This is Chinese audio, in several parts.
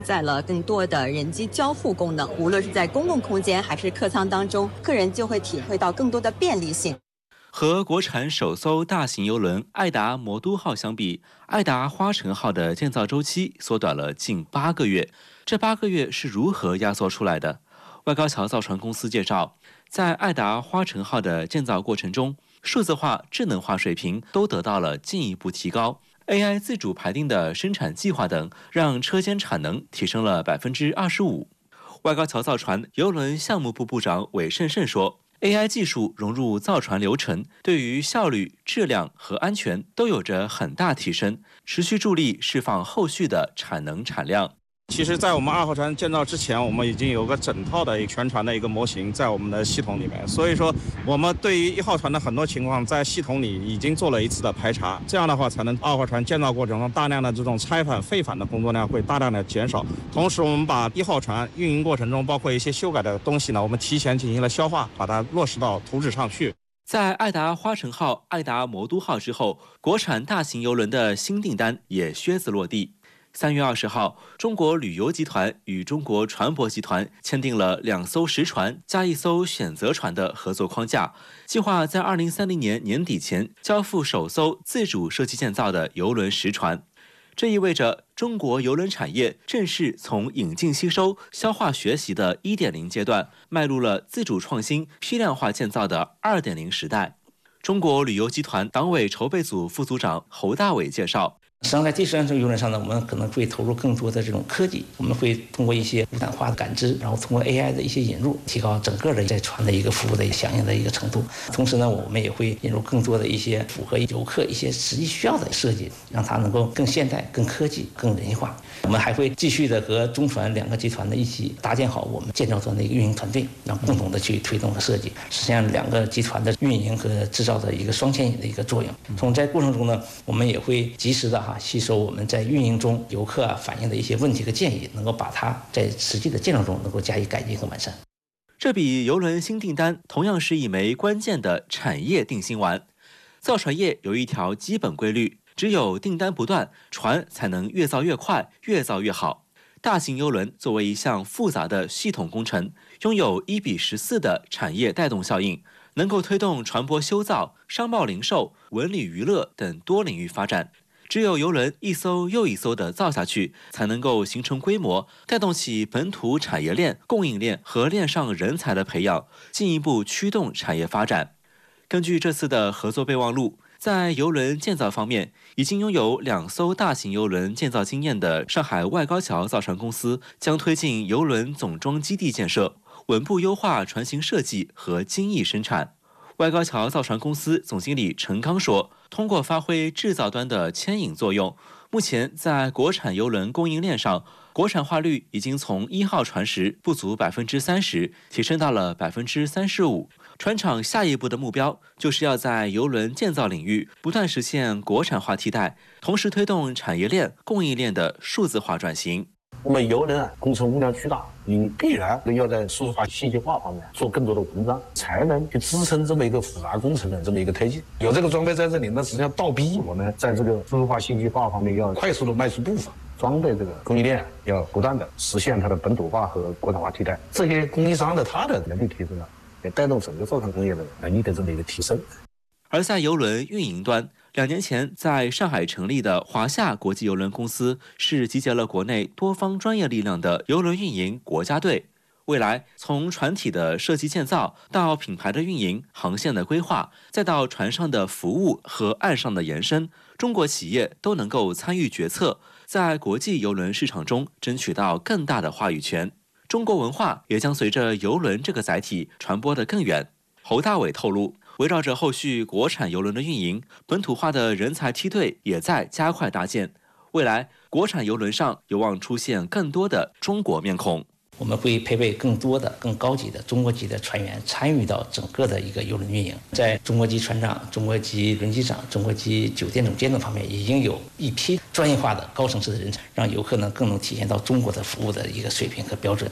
载了更多的人机交互功能，无论是在公共空间还是客舱当中，客人就会体会到更多的便利性。 和国产首艘大型邮轮爱达魔都号相比，爱达花城号的建造周期缩短了近8个月。这8个月是如何压缩出来的？外高桥造船公司介绍，在爱达花城号的建造过程中，数字化、智能化水平都得到了进一步提高。AI 自主排定的生产计划等，让车间产能提升了25%。外高桥造船邮轮项目部部长韦胜胜说，AI 技术融入造船流程，对于效率、质量和安全都有着很大提升，持续助力释放后续的产能产量。 其实，在我们2号船建造之前，我们已经有个整套的全船的一个模型在我们的系统里面，所以说我们对于1号船的很多情况在系统里已经做了一次的排查，这样的话才能2号船建造过程中大量的这种拆返废返的工作量会大量的减少。同时，我们把1号船运营过程中包括一些修改的东西呢，我们提前进行了消化，把它落实到图纸上去。 在爱达花城号、爱达魔都号之后，国产大型邮轮的新订单也靴子落地。3月20号，中国旅游集团与中国船舶集团签订了2艘实船加1艘选择船的合作框架，计划在2030年年底前交付首艘自主设计建造的邮轮实船。这意味着中国邮轮产业正式从引进吸收、消化学习的1.0阶段，迈入了自主创新、批量化建造的2.0时代。中国旅游集团党委筹备组副组长侯大伟介绍， 实际上，在第三艘邮轮上呢，我们可能会投入更多的这种科技，我们会通过一些无感化的感知，然后通过 AI 的一些引入，提高整个的在船的一个服务的响应的一个程度。同时呢，我们也会引入更多的一些符合游客一些实际需要的设计，让它能够更现代、更科技、更人性化。我们还会继续的和中船2个集团的一起搭建好我们建造端的一个运营团队，然后共同的去推动和设计，实现2个集团的运营和制造的一个双牵引的一个作用。从在过程中呢，我们也会及时的吸收我们在运营中游客反映的一些问题和建议，能够把它在实际的建造中能够加以改进和完善。 这笔邮轮新订单同样是一枚关键的产业定心丸。造船业有一条基本规律，只有订单不断，船才能越造越快，越造越好。大型邮轮作为一项复杂的系统工程，拥有1:14的产业带动效应，能够推动船舶修造、商贸零售、文旅娱乐等多领域发展。只有邮轮一艘又一艘的造下去，才能够形成规模，带动起本土产业链、供应链和链上人才的培养，进一步驱动产业发展。根据这次的合作备忘录，在邮轮建造方面，已经拥有2艘大型邮轮建造经验的上海外高桥造船公司将推进邮轮总装基地建设，稳步优化船型设计和精益生产。外高桥造船公司总经理陈刚说，通过发挥制造端的牵引作用，目前在国产邮轮供应链上，国产化率已经从1号船时不足30%，提升到了35%。船厂下一步的目标就是要在邮轮建造领域不断实现国产化替代，同时推动产业链、供应链的数字化转型。 我们邮轮工程物量巨大，你必然要在数字化、信息化方面做更多的文章，才能去支撑这么一个复杂工程的这么一个推进。有这个装备在这里，那实际上倒逼我们在这个数字化、信息化方面要快速的迈出步伐。装备这个供应链要不断的实现它的本土化和国产化替代，这些供应商的它的能力提升了，也带动整个造船工业的能力的这么一个提升。 而在邮轮运营端，2年前在上海成立的华夏国际邮轮公司是集结了国内多方专业力量的邮轮运营国家队。未来，从船体的设计建造到品牌的运营、航线的规划，再到船上的服务和岸上的延伸，中国企业都能够参与决策，在国际邮轮市场中争取到更大的话语权。中国文化也将随着邮轮这个载体传播得更远。侯大伟透露，围绕着后续国产邮轮的运营，本土化的人才梯队也在加快搭建。未来，国产邮轮上有望出现更多的中国面孔。 我们会配备更多的更高级的中国籍的船员参与到整个的一个邮轮运营，在中国籍船长、中国籍轮机长、中国籍酒店总监等方面，已经有一批专业化的高层次的人才，让游客呢更能体现到中国的服务的一个水平和标准。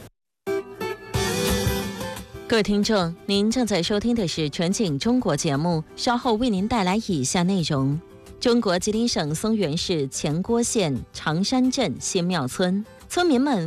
各位听众，您正在收听的是全景中国节目，稍后为您带来以下内容：中国吉林省松原市前郭县长山镇新庙村村民们